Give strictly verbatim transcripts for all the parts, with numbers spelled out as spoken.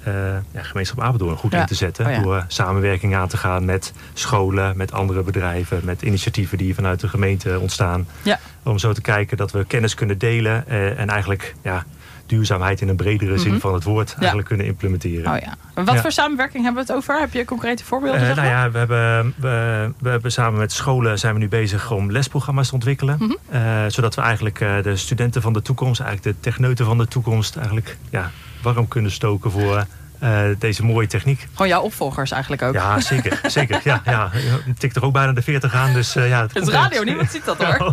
uh, ja, gemeenschap Apeldoorn goed ja. in te zetten. Oh, ja. Door uh, samenwerking aan te gaan met scholen, met andere bedrijven, met initiatieven die vanuit de gemeente ontstaan. Ja. Om zo te kijken dat we kennis kunnen delen uh, en eigenlijk ja, duurzaamheid in een bredere mm-hmm. zin van het woord eigenlijk ja. kunnen implementeren. Oh, ja. Wat ja. voor samenwerking hebben we het over? Heb je concrete voorbeelden? Uh, nou ja, we hebben, we, we hebben samen met scholen zijn we nu bezig om lesprogramma's te ontwikkelen. Mm-hmm. Uh, zodat we eigenlijk uh, de studenten van de toekomst, eigenlijk de techneuten van de toekomst, eigenlijk ja, warm kunnen stoken voor uh, deze mooie techniek. Gewoon jouw opvolgers eigenlijk ook. Ja, zeker. zeker ja, ja. Ik tik er ook bijna de veertig aan. Dus, uh, ja, het, het is radio, niemand ziet dat hoor.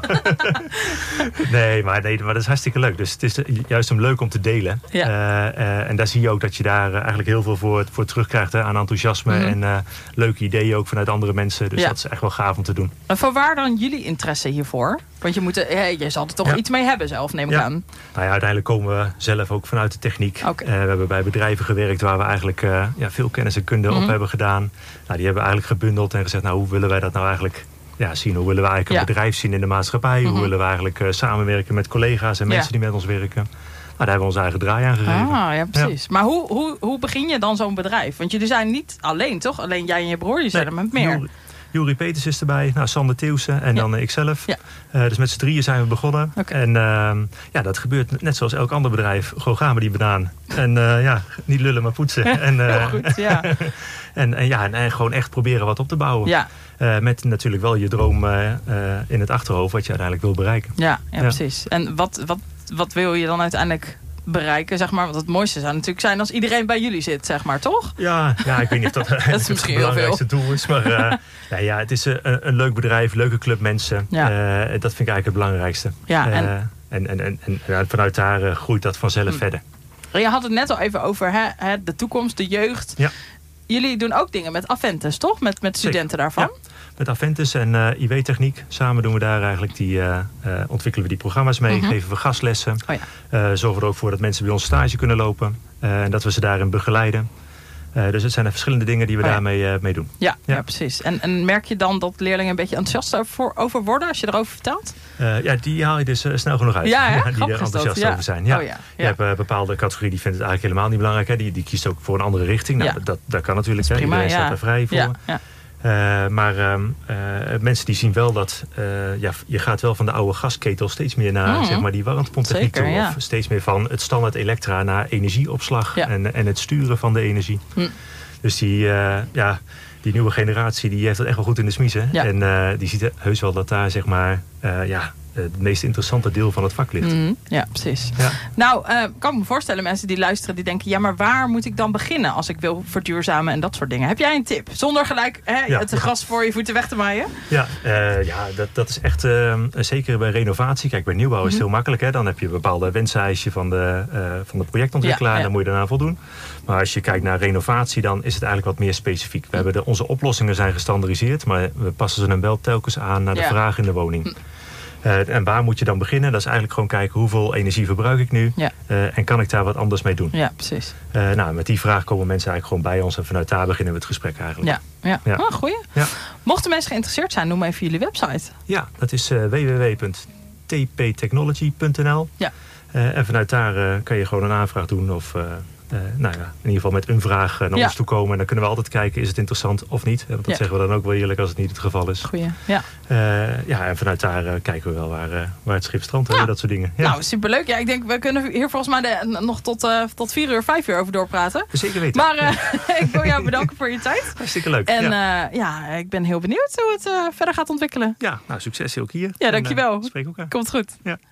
nee, maar, nee, maar dat is hartstikke leuk. Dus het is juist hem leuk om te delen. Ja. Uh, uh, en daar zie je ook dat je daar uh, eigenlijk heel veel voor, voor terugkrijgt. Hè, aan enthousiasme mm-hmm. en uh, leuke ideeën ook vanuit andere mensen. Dus ja. dat is echt wel gaaf om te doen. En van waar dan jullie interesse hiervoor? Want je, moet, hey, je zal er toch ja. iets mee hebben zelf, neem ik ja. aan. Nou ja, uiteindelijk komen we zelf ook vanuit de techniek. Okay. Uh, we hebben bij bedrijven gewerkt waar we eigenlijk uh, ja, veel kennis en kunde mm-hmm. op hebben gedaan. Nou, die hebben we eigenlijk gebundeld en gezegd, nou, hoe willen wij dat nou eigenlijk ja, zien? Hoe willen we eigenlijk een ja. bedrijf zien in de maatschappij? Mm-hmm. Hoe willen we eigenlijk uh, samenwerken met collega's en mensen ja. die met ons werken? Nou, daar hebben we onze eigen draai aan gegeven. Ah, ja, precies. Ja. Maar hoe, hoe, hoe begin je dan zo'n bedrijf? Want jullie zijn niet alleen, toch? Alleen jij en je broer, die zijn nee, er met meer. Juri Peters is erbij, nou, Sander Theeuwsen en ja. dan uh, ikzelf. Ja. Uh, dus met z'n drieën zijn we begonnen. Okay. En uh, ja, dat gebeurt net zoals elk ander bedrijf. Gewoon gaan we die banaan. En uh, ja, niet lullen maar poetsen. en, uh, Heel goed, ja. en, en, ja en, en gewoon echt proberen wat op te bouwen. Ja. Uh, met natuurlijk wel je droom uh, uh, in het achterhoofd wat je uiteindelijk wil bereiken. Ja, ja, ja. precies. En wat, wat, wat wil je dan uiteindelijk bereiken, zeg maar? Want het mooiste zou natuurlijk zijn als iedereen bij jullie zit, zeg maar, toch? Ja, ja ik weet niet of dat, dat is misschien het heel belangrijkste veel. doel is. Maar uh, nou ja, het is een, een leuk bedrijf, leuke club mensen. Ja. Uh, dat vind ik eigenlijk het belangrijkste. Ja, en, uh, en, en, en, en, en vanuit daar uh, groeit dat vanzelf hmm. verder. Je had het net al even over hè, hè, de toekomst, de jeugd. Ja. Jullie doen ook dingen met Aventus, toch? Met, met studenten Zeker. daarvan? Ja. Met Aventus en uh, I W-techniek. Samen doen we daar eigenlijk die, uh, uh, ontwikkelen we die programma's mee. Mm-hmm. Geven we gastlessen. Oh ja. uh, zorgen we er ook voor dat mensen bij ons stage kunnen lopen. Uh, en dat we ze daarin begeleiden. Uh, dus het zijn er verschillende dingen die we oh ja. daarmee uh, mee doen. Ja, ja. ja precies. En, en merk je dan dat leerlingen een beetje enthousiast over, over worden als je erover vertelt? Uh, ja, die haal je dus uh, snel genoeg uit. Ja, hè? die er enthousiast ja. over zijn. Ja. Oh, ja. Ja. Je hebt een uh, bepaalde categorie die vindt het eigenlijk helemaal niet belangrijk. Hè? Die, die kiest ook voor een andere richting. Nou, ja. dat, dat kan natuurlijk. Dat is prima, iedereen ja. staat er vrij voor. Ja. Ja. Uh, maar uh, uh, mensen die zien wel dat uh, ja, je gaat wel van de oude gasketel steeds meer naar mm. zeg maar, die warmtepomptechniek toe. Ja. Of steeds meer van het standaard elektra naar energieopslag ja. en, en het sturen van de energie. Mm. Dus die, uh, ja, die nieuwe generatie die heeft dat echt wel goed in de smiezen. Ja. En uh, die ziet heus wel dat daar zeg maar, uh, ja, het meest interessante deel van het vak ligt. Mm, ja, precies. Ja. Nou, uh, kan ik me voorstellen, mensen die luisteren, die denken, ja, maar waar moet ik dan beginnen als ik wil verduurzamen en dat soort dingen? Heb jij een tip? Zonder gelijk hè, ja. het gras voor je voeten weg te maaien? Ja, uh, ja dat, dat is echt, uh, zeker bij renovatie. Kijk, bij nieuwbouw is het mm-hmm. heel makkelijk. Hè? Dan heb je een bepaalde wenseisje van de, uh, van de projectontwikkelaar ja, ja. en dan moet je daarna voldoen. Maar als je kijkt naar renovatie, dan is het eigenlijk wat meer specifiek. We hebben de, onze oplossingen zijn gestandaardiseerd, maar we passen ze dan wel telkens aan naar de ja. vraag in de woning. Mm. Uh, en waar moet je dan beginnen? Dat is eigenlijk gewoon kijken hoeveel energie verbruik ik nu. Ja. Uh, en kan ik daar wat anders mee doen? Ja, precies. Uh, nou, met die vraag komen mensen eigenlijk gewoon bij ons. En vanuit daar beginnen we het gesprek eigenlijk. Ja, ja. ja. Oh, goeie. Ja. Mochten mensen geïnteresseerd zijn, noem even jullie website. Ja, dat is uh, w w w punt t p technology punt n l. Ja. Uh, en vanuit daar uh, kan je gewoon een aanvraag doen of... Uh, Uh, nou ja, in ieder geval met een vraag naar ja. ons toe komen. En dan kunnen we altijd kijken, is het interessant of niet? Want dat ja. zeggen we dan ook wel eerlijk als het niet het geval is. Goeie, ja. Uh, ja, en vanuit daar uh, kijken we wel waar, uh, waar het schip strandt. Ja. Dat soort dingen. Ja. Nou, superleuk. Ja, ik denk, we kunnen hier volgens mij de, nog tot, uh, tot vier uur, vijf uur over doorpraten. Zeker weten. Maar uh, ja. ik wil jou bedanken voor je tijd. Hartstikke leuk. En ja. Uh, ja, ik ben heel benieuwd hoe het uh, verder gaat ontwikkelen. Ja, nou, succes ook hier. Ja, dankjewel. En, uh, spreek elkaar. Komt goed. Ja.